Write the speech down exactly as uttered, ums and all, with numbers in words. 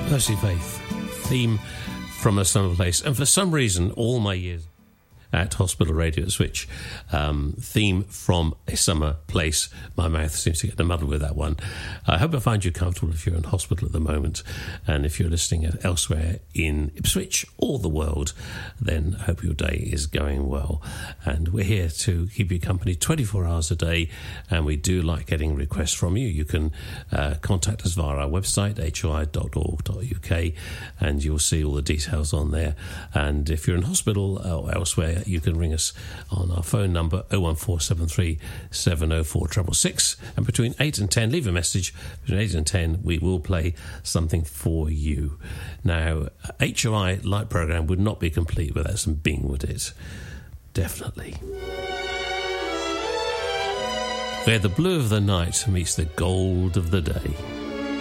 Mercy Faith, theme from A Summer Place. And for some reason, all my years at Hospital Radio Switch, um, theme from A Summer Place. My mouth seems to get muddled with that one. I hope I find you comfortable if you're in hospital at the moment, and if you're listening elsewhere in Ipswich or the world, then I hope your day is going well. And we're here to keep you company twenty-four hours a day, and we do like getting requests from you. You can uh, contact us via our website, h o i dot org dot u k, and you'll see all the details on there. And if you're in hospital or elsewhere, you can ring us on our phone number oh one four seven three seven oh four six six six, and between eight and ten, leave a message. Between eight and ten, we will play something for you. Now, H O I Light Programme would not be complete without some Bing, would it? Definitely. Where the blue of the night meets the gold of the day.